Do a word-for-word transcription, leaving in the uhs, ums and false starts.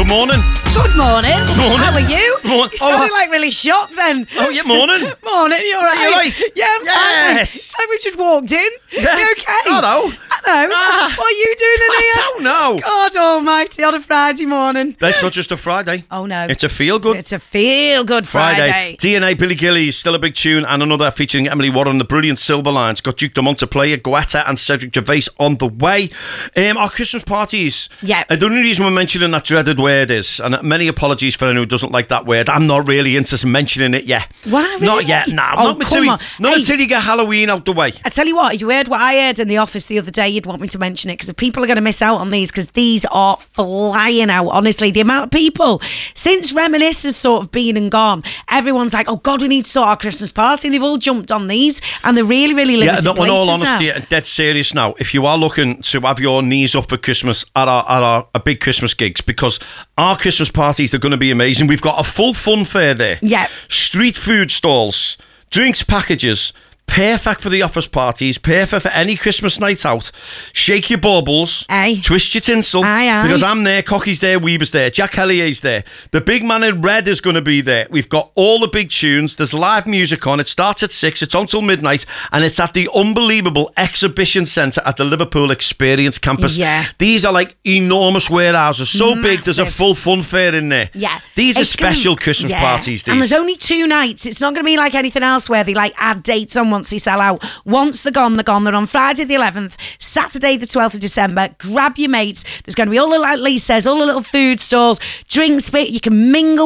Good morning. Good morning. Morning. How are you? Morning. You sounded Oh, like really shocked then. Oh, yeah, morning. Morning, you all right? You all right? Yeah, I'm Yes. fine. So we just walked in. Yeah. You okay? Hello. Hello. Ah. What are you doing in I here? don't know. God almighty, on a Friday morning. That's not just a Friday. Oh, no. It's a feel-good It's a feel-good Friday. Friday. D N A, Billy Gillies, still a big tune, and another featuring Emily Warren, the brilliant Silver Lines. Got Duke Dumont to play it, Guetta and Cedric Gervais on the way. Um, our Christmas parties. Yeah. Uh, the only reason we're mentioning that dreaded word is, and many apologies for anyone who doesn't like that word, I'm not really into mentioning it yet. Why, really? Not yet, nah. Oh, not until, come we- on. not Hey. until you get Halloween out the way. I tell you what, you heard what I heard in the office the other day, you'd want me to mention it, because people are going to miss out on these, because these are flying out, honestly. The amount of people, since Reminisce has sort of been and gone, everyone's like, oh God, we need to sort our Christmas party, and they've all jumped on these, and they're really, really limited Yeah, no, in all places honesty, now. and dead serious now, if you are looking to have your knees up for Christmas at our, at our, our big Christmas gigs, because our Christmas parties are going to be amazing. We've got a full fun fair there. Yeah. Street food stalls, drinks packages, perfect for the office parties, perfect for any Christmas night out. Shake your baubles, Aye. twist your tinsel, Aye, aye. because I'm there, Cocky's there, Weaver's there, Jack Hellier's there. The big man in red is going to be there. We've got all the big tunes. There's live music on. It starts at six. It's on till midnight, and it's at the unbelievable exhibition centre at the Liverpool Experience campus. Yeah. These are like enormous warehouses, so big. There's a Massive. full fun fair in there. Yeah. These are It's gonna- special Christmas yeah. parties. These. And there's only two nights. It's not going to be like anything else where they like add dates on once they sell out. Once they're gone, they're gone. They're on Friday the eleventh, Saturday the twelfth of December. Grab your mates. There's going to be all the, like Lee says, all the little food stalls, drinks bit. You can mingle